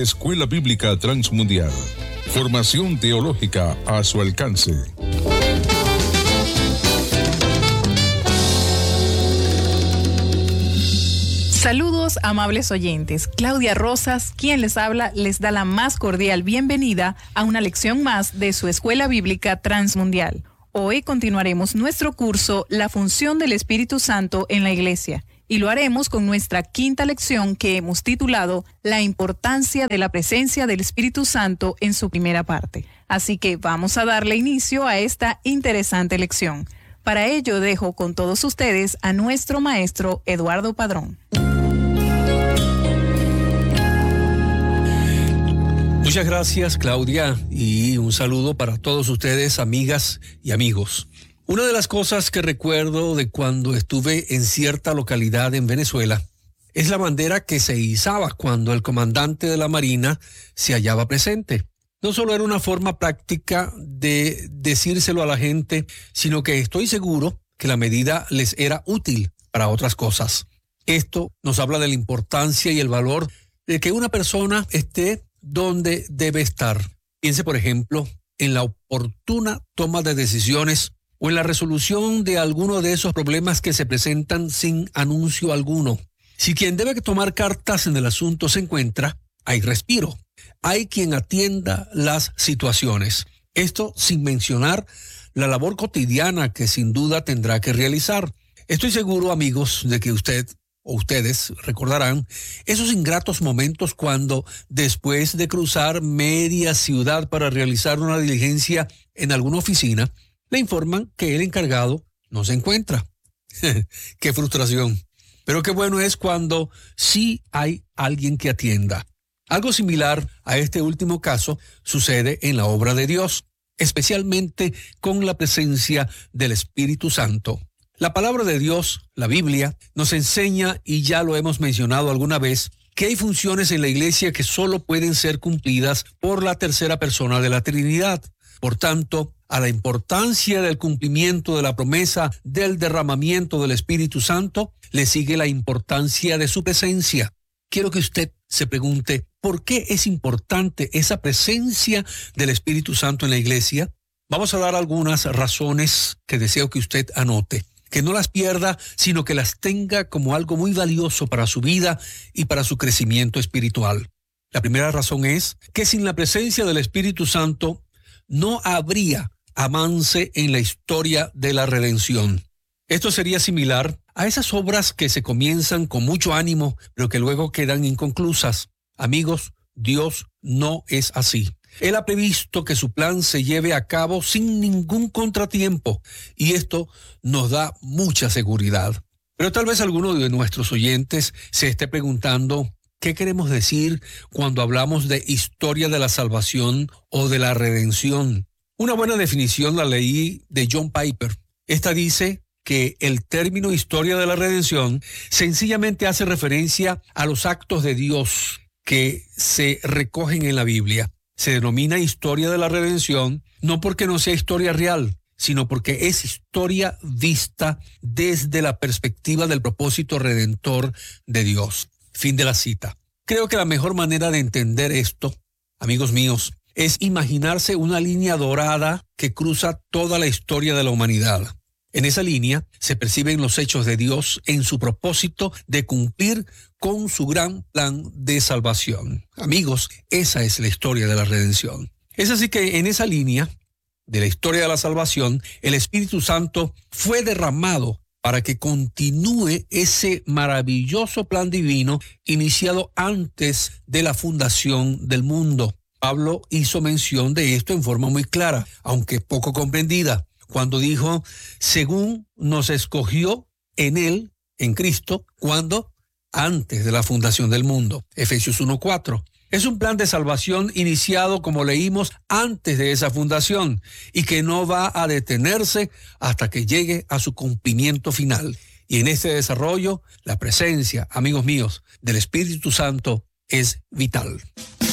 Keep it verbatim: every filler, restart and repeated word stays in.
Escuela Bíblica Transmundial. Formación teológica a su alcance. Saludos, amables oyentes. Claudia Rosas, quien les habla, les da la más cordial bienvenida a una lección más de su Escuela Bíblica Transmundial. Hoy continuaremos nuestro curso La función del Espíritu Santo en la Iglesia, y lo haremos con nuestra quinta lección que hemos titulado La importancia de la presencia del Espíritu Santo en su primera parte. Así que vamos a darle inicio a esta interesante lección. Para ello dejo con todos ustedes a nuestro maestro Eduardo Padrón. Muchas gracias, Claudia, y un saludo para todos ustedes, amigas y amigos. Una de las cosas que recuerdo de cuando estuve en cierta localidad en Venezuela es la bandera que se izaba cuando el comandante de la Marina se hallaba presente. No solo era una forma práctica de decírselo a la gente, sino que estoy seguro que la medida les era útil para otras cosas. Esto nos habla de la importancia y el valor de que una persona esté donde debe estar. Piense, por ejemplo, en la oportuna toma de decisiones o en la resolución de alguno de esos problemas que se presentan sin anuncio alguno. Si quien debe tomar cartas en el asunto se encuentra, hay respiro. Hay quien atienda las situaciones. Esto sin mencionar la labor cotidiana que sin duda tendrá que realizar. Estoy seguro, amigos, de que usted o ustedes recordarán esos ingratos momentos cuando, después de cruzar media ciudad para realizar una diligencia en alguna oficina, le informan que el encargado no se encuentra. ¡Qué frustración! Pero qué bueno es cuando sí hay alguien que atienda. Algo similar a este último caso sucede en la obra de Dios, especialmente con la presencia del Espíritu Santo. La palabra de Dios, la Biblia, nos enseña, y ya lo hemos mencionado alguna vez, que hay funciones en la iglesia que solo pueden ser cumplidas por la tercera persona de la Trinidad. Por tanto, a la importancia del cumplimiento de la promesa del derramamiento del Espíritu Santo, le sigue la importancia de su presencia. Quiero que usted se pregunte, ¿por qué es importante esa presencia del Espíritu Santo en la iglesia? Vamos a dar algunas razones que deseo que usted anote. Que no las pierda, sino que las tenga como algo muy valioso para su vida y para su crecimiento espiritual. La primera razón es que sin la presencia del Espíritu Santo no habría avance en la historia de la redención. Esto sería similar a esas obras que se comienzan con mucho ánimo, pero que luego quedan inconclusas. Amigos, Dios no es así. Él ha previsto que su plan se lleve a cabo sin ningún contratiempo, y esto nos da mucha seguridad. Pero tal vez alguno de nuestros oyentes se esté preguntando, ¿qué queremos decir cuando hablamos de historia de la salvación o de la redención? Una buena definición la leí de John Piper. Esta dice que el término historia de la redención sencillamente hace referencia a los actos de Dios que se recogen en la Biblia. Se denomina historia de la redención no porque no sea historia real, sino porque es historia vista desde la perspectiva del propósito redentor de Dios. Fin de la cita. Creo que la mejor manera de entender esto, amigos míos, es imaginarse una línea dorada que cruza toda la historia de la humanidad. En esa línea se perciben los hechos de Dios en su propósito de cumplir con su gran plan de salvación. Amigos, esa es la historia de la redención. Es así que en esa línea de la historia de la salvación, el Espíritu Santo fue derramado para que continúe ese maravilloso plan divino iniciado antes de la fundación del mundo. Pablo hizo mención de esto en forma muy clara, aunque poco comprendida, cuando dijo, según nos escogió en él, en Cristo, cuando antes de la fundación del mundo. Efesios uno cuatro. Es un plan de salvación iniciado, como leímos, antes de esa fundación y que no va a detenerse hasta que llegue a su cumplimiento final. Y en este desarrollo, la presencia, amigos míos, del Espíritu Santo es vital.